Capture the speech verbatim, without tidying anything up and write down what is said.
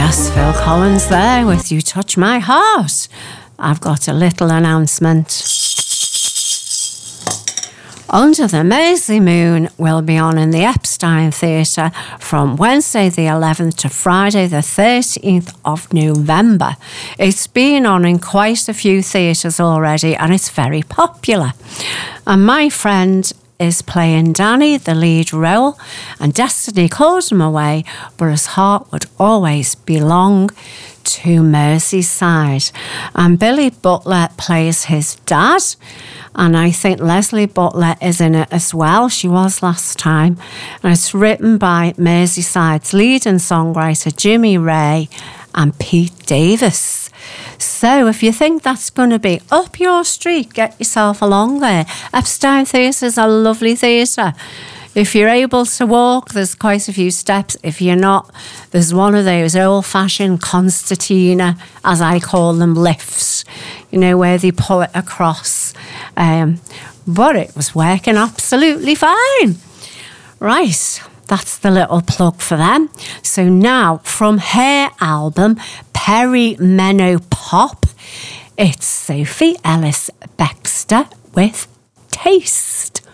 Yes, Phil Collins there with You Touch My Heart. I've got a little announcement. Under the Mersey Moon will be on in the Epstein Theatre from Wednesday the eleventh to Friday the thirteenth of November. It's been on in quite a few theatres already and it's very popular. And my friend is playing Danny, the lead role, and destiny calls him away, but his heart would always belong to Merseyside. And Billy Butler plays his dad, and I think Leslie Butler is in it as well. She was last time. And it's written by Merseyside's leading songwriter Jimmy Ray and Pete Davis. So if you think that's going to be up your street, get yourself along there. Epstein Theatre is a lovely theatre. If you're able to walk, there's quite a few steps. If you're not, there's one of those old-fashioned concertina, as I call them, lifts, you know, where they pull it across. Um, but it was working absolutely fine. Right, that's the little plug for them. So now, from her album, Perry Menno Pop, it's Sophie Ellis Bextor with Taste.